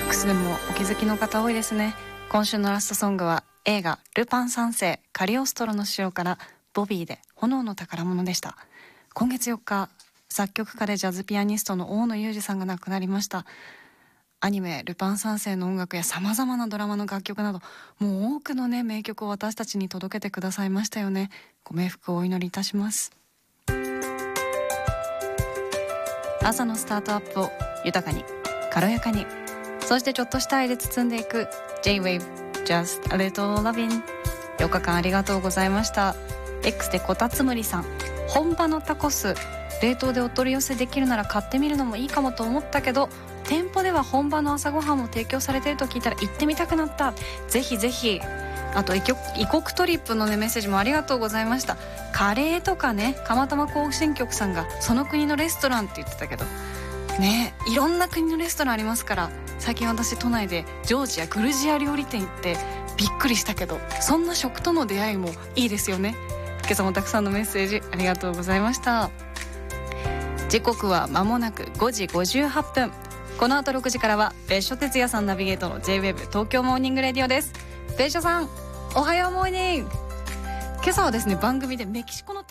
X でもお気づきの方多いですね。今週のラストソングは映画ルパン三世カリオストロの城からボビーで炎の宝物でした。今月4日、作曲家でジャズピアニストの大野裕二さんが亡くなりました。アニメルパン三世の音楽やさまざまなドラマの楽曲など、もう多くのね名曲を私たちに届けてくださいましたよね。ご冥福をお祈りいたします。朝のスタートアップを豊かに軽やかに、そしてちょっとした愛で包んでいく J-Wave Just a Little Lovin'。 4日間ありがとうございました。 X でこたつむりさん、本場のタコス冷凍でお取り寄せできるなら買ってみるのもいいかもと思ったけど、店舗では本場の朝ごはんも提供されていると聞いたら行ってみたくなった。ぜひぜひ。あと異国トリップの、ね、メッセージもありがとうございました。カレーとかね、釜玉行進曲さんがその国のレストランって言ってたけどね、いろんな国のレストランありますから、最近私都内でジョージアグルジア料理店行ってびっくりしたけど、そんな食との出会いもいいですよね。今朝もたくさんのメッセージありがとうございました。時刻は間もなく5時58分。この後6時からは別所哲也さんナビゲートの J-Wave 東京モーニングレディオです。別所さん、おはようモーニング。今朝はですね、番組でメキシコの